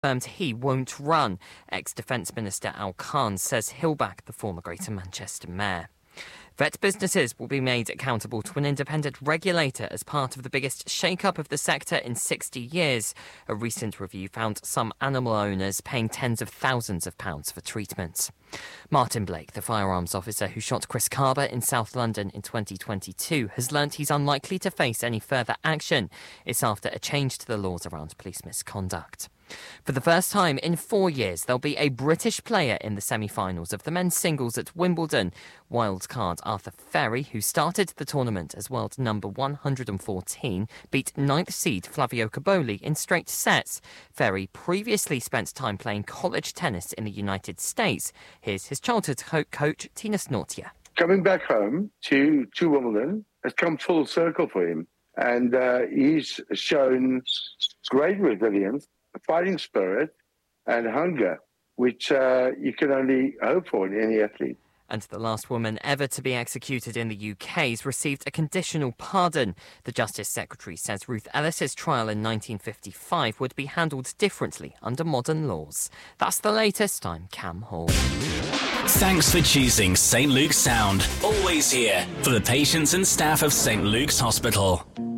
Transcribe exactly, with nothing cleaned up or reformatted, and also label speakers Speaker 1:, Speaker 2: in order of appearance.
Speaker 1: confirmed he won't run. Ex-Defence Minister Al Khan says he'll back the former Greater Manchester mayor. Vet businesses will be made accountable to an independent regulator as part of the biggest shake-up of the sector in sixty years. A recent review found some animal owners paying tens of thousands of pounds for treatments. Martin Blake, the firearms officer who shot Chris Carver in South London in twenty twenty-two, has learnt he's unlikely to face any further action. It's after a change to the laws around police misconduct. For the first time in four years, there'll be a British player in the semi-finals of the men's singles at Wimbledon. Wildcard Arthur Ferry, who started the tournament as world number one hundred fourteen, beat ninth seed Flavio Cobolli in straight sets. Ferry previously spent time playing college tennis in the United States. Here's his childhood co- coach, Tina Snortia.
Speaker 2: Coming back home to, to Wimbledon has come full circle for him. And uh, he's shown great resilience, fighting spirit and hunger, which uh, you can only hope for in any athlete.
Speaker 1: And the last woman ever to be executed in the U K has received a conditional pardon. The Justice Secretary says Ruth Ellis's trial in nineteen fifty-five would be handled differently under modern laws. That's the latest. I'm Cam Hall.
Speaker 3: Thanks for choosing Saint Luke's Sound. Always here for the patients and staff of Saint Luke's Hospital.